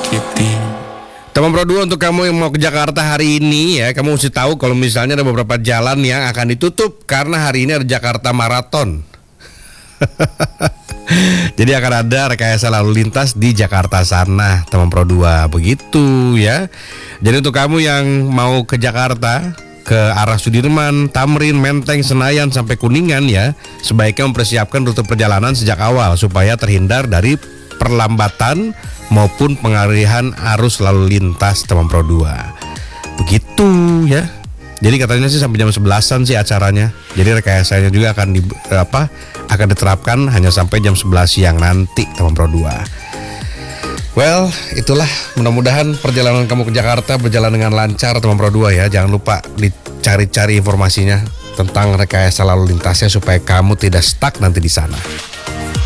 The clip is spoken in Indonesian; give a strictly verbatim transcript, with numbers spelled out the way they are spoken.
Teman Pro dua, untuk kamu yang mau ke Jakarta hari ini ya, kamu mesti tahu kalau misalnya ada beberapa jalan yang akan ditutup karena hari ini ada Jakarta Marathon. Jadi akan ada rekayasa lalu lintas di Jakarta sana, teman Pro dua, begitu ya. Jadi untuk kamu yang mau ke Jakarta, ke arah Sudirman, Tamrin, Menteng, Senayan sampai Kuningan ya, sebaiknya mempersiapkan rute perjalanan sejak awal supaya terhindar dari perlambatan maupun pengalihan arus lalu lintas, teman Pro dua. Begitu ya. Jadi katanya sih sampai jam sebelasan sih acaranya. Jadi rekayasanya juga akan di apa? akan diterapkan hanya sampai jam sebelas siang nanti, teman Pro dua. Well, itulah, mudah-mudahan perjalanan kamu ke Jakarta berjalan dengan lancar, teman Pro dua ya. Jangan lupa dicari-cari informasinya tentang rekayasa lalu lintasnya supaya kamu tidak stuck nanti di sana.